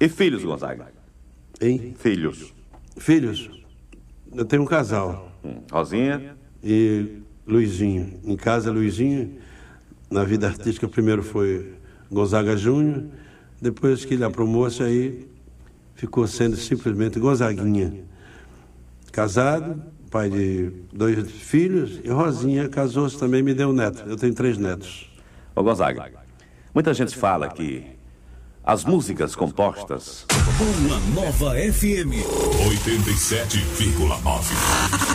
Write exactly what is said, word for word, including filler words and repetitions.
E filhos, Gonzaga? Hein? Filhos. Filhos? Eu tenho um casal. Hum. Rosinha? E Luizinho. Em casa, Luizinho. Na vida artística, primeiro foi Gonzaga Júnior. Depois que ele aprumou-se, aí ficou sendo simplesmente Gonzaguinha. Casado, pai de dois filhos. E Rosinha casou-se também, me deu um neto. Eu tenho três netos. Ô, Gonzaga, muita gente fala que as músicas compostas... Uma nova F M oitenta e sete vírgula nove.